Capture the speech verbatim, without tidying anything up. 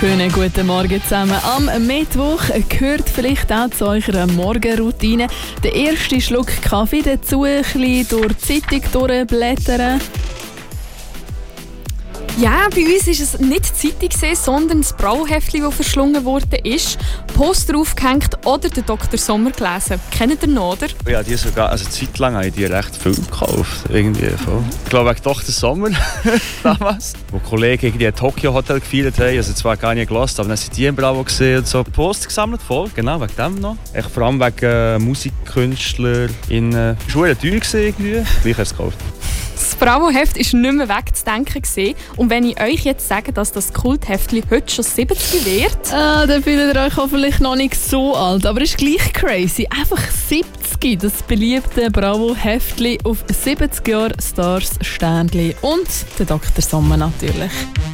Schönen guten Morgen zusammen. Am Mittwoch gehört vielleicht auch zu eurer Morgenroutine der erste Schluck Kaffee dazu, ein bisschen durch die Zeitung durchblättern. Ja, bei uns war es nicht die Zeitung, sondern das Brauheftchen, das verschlungen wurde, ist Poster aufgehängt oder den Doktor Sommer gelesen. Kennt ihr noch, oder? Ja, die sogar, also eine Zeit lang habe ich die recht viel gekauft. Irgendwie voll. Ich glaube, wegen Doktor Sommer damals. Wo Kollegen irgendwie ein Tokyo-Hotel gefeiert haben, also zwar gar nicht gelassen, aber dann sind die im Bravo gesehen und so Poster gesammelt, voll, genau, wegen dem noch. Echt vor allem wegen äh, Musikkünstler in äh, Schulen teuer gesehen irgendwie. Gleich habe ich es gekauft. Das Bravo-Heft war nicht mehr wegzudenken. Und wenn ich euch jetzt sage, dass das Kultheftchen heute schon siebzig wird... Ah, dann fühlt ihr euch hoffentlich noch nicht so alt, aber ist gleich crazy. Einfach siebzig, das beliebte Bravo-Heftchen auf siebzig Jahre Stars, Sternchen und der Doktor Sommer natürlich.